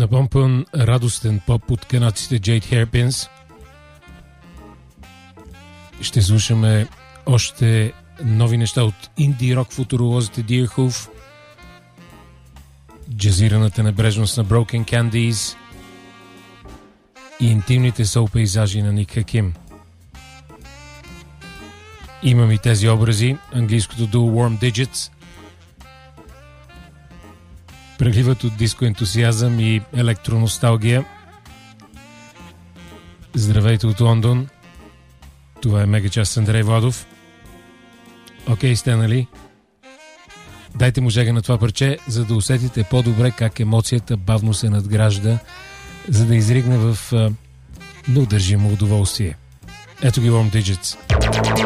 Напомпан радостен поп от канадците Jade Hairpins. Ще слушаме още нови неща от инди рок футуролозите Deerhoof, джазираната небрежност на Broken Candies и интимните сол пейзажи на Ник Хаким. Имам и тези образи, английското дуо Warm Digits, прегливат от диско ентусиазъм и електроносталгия. Здравейте от Лондон. Това е Мегачас с Андрей Владов. Окей сте, нали? Дайте му жега на това парче, за да усетите по-добре как емоцията бавно се надгражда, за да изригне в неудържимо удоволствие. Ето ги Warm Digits.